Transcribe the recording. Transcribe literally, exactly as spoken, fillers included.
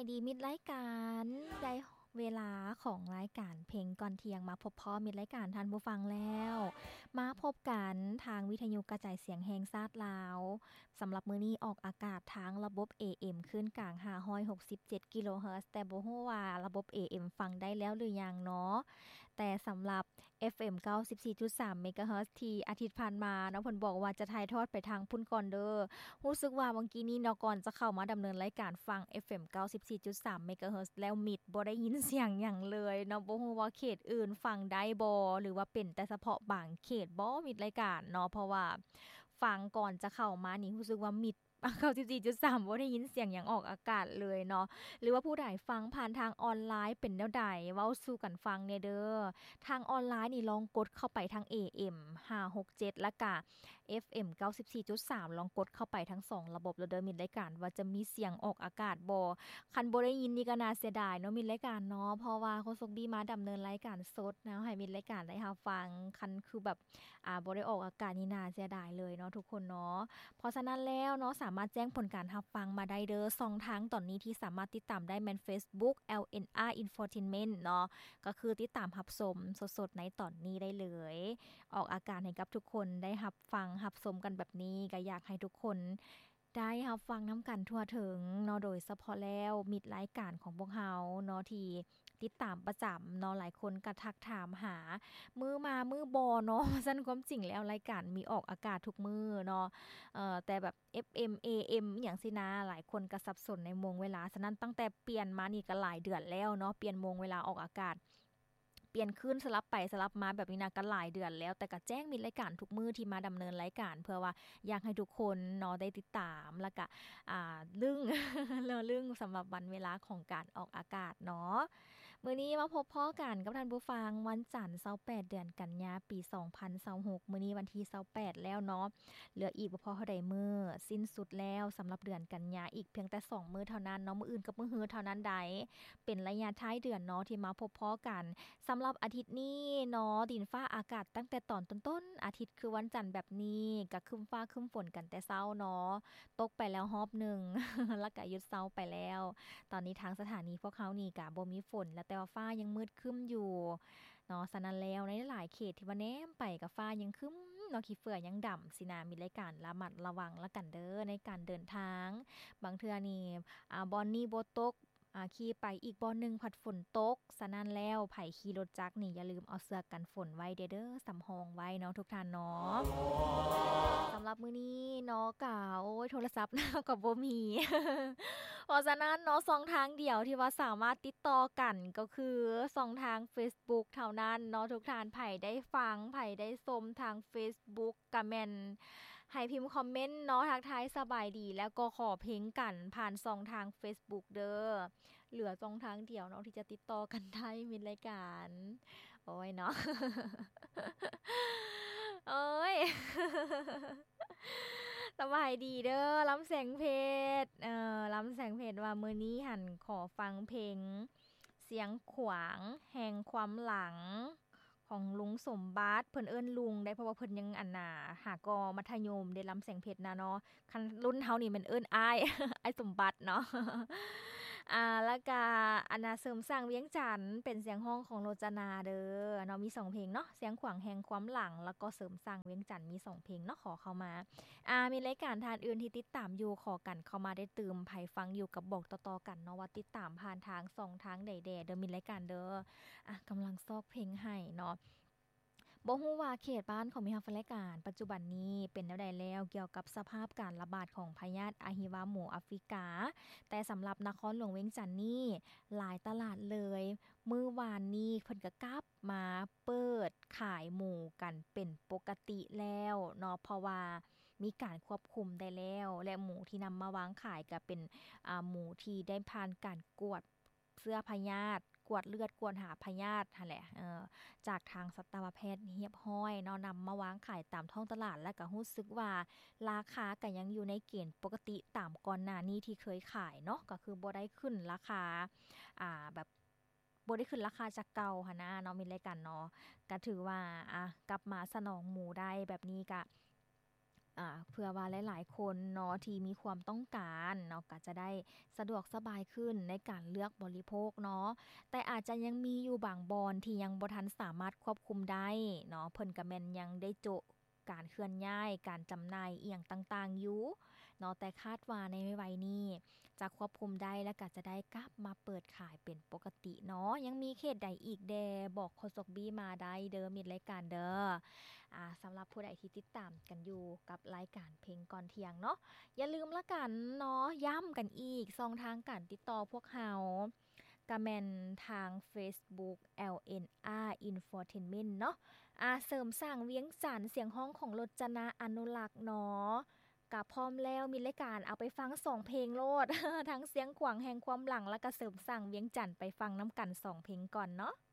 ดีมิตรรายการได้เวลาของรายการเพลงก่อนเที่ยงมาพบพ้อมิตรรายการท่านผู้ฟังแล้วมาพบกันทางวิทยุกระจายเสียงแห่งชาติลาวสำหรับมื้อนี้ออกอากาศทางระบบ เอ เอ็ม คลื่นกลางห้าร้อยหกสิบเจ็ดกิโลเฮิรตซ์แต่บ่ฮู้ว่าระบบ เอ เอ็ม ฟังได้แล้วหรือยังเนาะแต่สำหรับ เอฟ เอ็ม เก้าสิบสี่จุดสาม เมกะเฮิรตซ์ที่อาทิตย์ผ่านมาเนาะเพิ่นบอกว่าจะถ่ายทอดไปทางพุ่นก่อนเด้อรู้สึกว่าเมื่อกี้นี้เนาะก่อนจะเข้ามาดำเนินรายการฟัง เอฟ เอ็ม เก้าสิบสี่จุดสาม เมกะเฮิรตซ์แล้วมิดบ่ได้ยินเสียงหยังเลยเนาะบ่ฮู้ว่าเขตอื่นฟังได้บ่หรือว่าเป็นแต่เฉพาะบางเขตบ่มิดรายการเนาะเพราะว่าฟังก่อนจะเข้ามานี่รู้สึกว่ามิด เก้าสิบสี่จุดสาม บ่ได้ยินเสียงหยังออกอากาศเลยเนาะหรือว่าผู้ใดฟังผ่านทางออนไลน์เป็นแนวใดเว้าสู่กันฟังแหน่เด้อทางออนไลน์นี่ลองกดเข้าไปทาง เอ เอ็ม ห้าหกเจ็ดแล้วก็ เอฟ เอ็ม เก้าสิบสี่จุดสาม ลองกดเข้าไปทั้งสองระบบแล้วเด้อมิดรายการว่าจะมีเสียงออกอากาศบ่คันบ่ได้ยินนี่ก็น่าเสียดายเนาะมิดรายการเนาะเพราะว่าโฆษกดีมาดำเนินรายการสดนะให้มิดรายการได้รับฟังคันคือแบบอ่าบ่ได้ออกอากาศนี่น่าเสียดายเลยเนาะทุกคนเนาะเพราะฉะนั้นแล้วเนาะสามารถแจ้งผลการรับฟังมาได้เด้อช่องทางตอนนี้ที่สามารถติดตามได้แม่น Facebook แอล เอ็น อาร์ Infotainment เนาะก็คือติดตามรับชมสดๆในตอนนี้ได้เลยออกอากาศให้กับทุกคนได้รับฟังรับชมกันแบบนี้ก็อยากให้ทุกคนได้รับฟังนำกันทั่วถึงเนาะโดยเฉพาะแล้วมิตรรายการของพวกเราเนาะที่ติดตามประจำเนาะหลายคนก็ทักถามหามื้อมามื้อบ่เนาะซั่นความจริงแล้วรายการมีออกอากาศทุกมื้อเนาะเอ่อแต่แบบ เอฟ เอ็ม เอ เอ็ม อิหยังซี้นะหลายคนก็สับสนในโมงเวลาฉะนั้นตั้งแต่เปลี่ยนมานี่ก็หลายเดือนแล้วเนาะเปลี่ยนโมงเวลาออกอากาศเปลี่ยนคืนสลับไปสลับมาแบบนี้นะก็หลายเดือนแล้วแต่ก็แจ้งมิตรรายการทุกมื้อที่มาดำเนินรายการเพื่อว่าอยากให้ทุกคนเนาะได้ติดตามแล้วก็อ่าลึ่ง เลอลึ่งสำหรับวันเวลาของการออกอากาศเนาะมื้อนี้มาพบพ้อกันกับท่านผู้ฟังวันจันทร์ยี่สิบแปดเดือนกันยาปีสองพันยี่สิบหกมื้อนี้วันที่ยี่สิบแปดแล้วเนาะเหลืออีกบ่พอเท่าใดมื้อสิ้นสุดแล้วสำหรับเดือนกันยาอีกเพียงแต่สองมื้อเท่านั้นเนาะมื้ออื่นกับมื้อฮื้อเท่านั้นใดเป็นระยะท้ายเดือนเนาะที่มาพบพ้อกันสำหรับอาทิตย์นี้เนาะดินฟ้าอากาศตั้งแต่ตอนต้นๆอาทิตย์คือวันจันทร์แบบนี้ก็ครึ้มฟ้าครึ้มฝนกันแต่เช้าเนาะตกไปแล้วรอบหนึ่ง แล้วก็หยุดเช้าไปแล้วตอนนี้ทางสถานีพวกเขานี่ก็บ่มีฝนแล้วแต่ว่าฟ้ายังมืดครึ้มอยู่เนาะฉะนั้นแล้วในหลายเขตที่ว่าแนมไปก็ฟ้ายังครึ้มเนาะขี้เฟื่อยังดำสินะมีรายการระมัดระวังละกันเด้อในการเดินทางบางเทื่อนี่อ่าบ่อนนี้บ่ตกอ่าขี่ไปอีกบ่อนหนึ่งผัดฝนตกฉะนั้นแล้วไผขี่รถจักรนี่อย่าลืมเอาเสื้อกันฝนไว้เด้อเด้อสำรองไว้เนาะทุกท่านเนาะสำหรับมื้อนี้เนาะก็โอ๊ยโทรศัพท์ ก็บ่มี เพราะฉะนั้นเนาะช่องทางเดียวที่ว่าสามารถติดต่อกันก็คือช่องทาง Facebook เท่านั้นเนาะทุกท่านไผได้ฟังไผได้ชมทาง Facebook ก็แม่นให้พิมพ์คอมเมนต์เนาะทักทายสบายดีแล้วก็ขอเพลงกันผ่านช่องทาง Facebook เด้อเหลือช่องทางเดียวเนาะที่จะติดต่อกันได้มีรายการโอ๊ยเนาะ โอ๊ย สบายดีเด้อลำแสงเพชรเอ่อลำแสงเพชรว่ามื้อนี้หั้นขอฟังเพลงเสียงขวางแห่งความหลังของลุงสมบัติเพิ่นเอิ้นลุงได้เพราะว่าเพิ่นยังอันน่ะหากอมัธยมได้ลำแสงเพชรนะเนาะคันรุ่นเฮานี่มันเอิ้นอ้าย อ้ายสมบัติเนาะ อ่าแล้วก็อันน่ะเสริมสร้างเวียงจันทน์เป็นเสียงร้องของโรจนาเด้อเนาะมีสองเพลงเนาะเสียงขวางแห่งความหลังแล้วก็เสริมสร้างเวียงจันทน์มีสองเพลงเนาะขอเข้ามาอ่ามีรายการทานอื่นที่ติดตามอยู่ขอกันเข้ามาได้ตืมไผฟังอยู่กับบอกต่อๆกันเนาะว่าติดตามผ่านทางสองทางใดๆเด้อมีรายการเด้ออ่ะกำลังซอกเพลงให้เนาะ บ่ฮู้ว่าเขตบ้านของมิฮาฟรายการปัจจุบันนี้เป็นแนวใดแล้วเกี่ยวกับสภาพการระบาดของพยาธิอะฮิวาหมูแอฟริกาแต่สำหรับนครหลวงเวียงจันทน์นี่หลายตลาดเลยมื้อวานนี้เพิ่นก็กลับมาเปิดขายหมูกันเป็นปกติแล้วเนาะเพราะว่ามีการควบคุมได้แล้วและหมูที่นำมาวางขายก็เป็นอ่าหมูที่ได้ผ่านการกวดเชื้อพยาธิกวดเลือดกวดหาพยาธิหั่นแหละเออ จากทางสัตวแพทย์เรียบร้อยเนาะนำมาวางขายตามท้องตลาดและก็รู้สึกว่าราคาก็ยังอยู่ในเกณฑ์ปกติตามก่อนหน้านี้ที่เคยขายเนาะก็คือบ่ได้ขึ้นราคาอ่าแบบบ่ได้ขึ้นราคาจากเก่าหันนะเนาะมีรายการเนาะก็ถือว่าอ่ะกลับมาสนองหมู่ได้แบบนี้ก็อ่าเพื่อว่าหลายๆคนเนาะที่มีความต้องการเนาะก็จะได้สะดวกสบายขึ้นในการเลือกบริโภคเนาะแต่อาจจะยังมีอยู่บางบอนที่ยังบ่ทันสามารถควบคุมได้เนาะเพิ่นก็แม่นยังได้โจะการเคลื่อนย้ายการจำหน่ายอิหยังต่างๆอยู่เนาะแต่คาดว่าในไม่ไวนี้จะควบคุมได้และก็จะได้กลับมาเปิดขายเป็นปกติเนาะยังมีเขตใดอีกแดบอกโฆษกบี้มาได้เด้อมิดรายการเด้อ อ่าสำหรับผู้ใดที่ติดตามกันอยู่กับรายการเพลงก่อนเที่ยงเนาะอย่าลืมละกันเนาะย้ำกันอีกช่องทางการติดต่อพวกเฮากะแม่นทาง Facebook แอล เอ็น อาร์ Infotainment เนาะอ่าเสริมสร้างเวียงจันทน์เสียงฮ้องของรจนาอนุรักษ์เนาะกะพร้อมแล้วมีรายการเอาไปฟังสองเพลงโลด ทั้งเสียงขวางแห่งความหลังแล้วก็เสริมสร้างเวียงจันทน์ไปฟังน้ำกันสองเพลงก่อนเนาะ